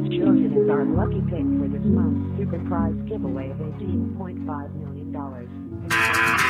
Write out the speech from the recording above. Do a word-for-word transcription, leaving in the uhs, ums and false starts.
Chosen is our lucky pick for this month's super prize giveaway of eighteen point five million dollars.